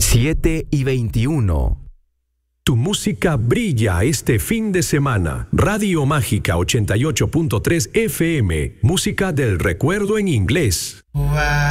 7:21. Tu música brilla este fin de semana. Radio Mágica 88.3 FM. Música del recuerdo en inglés.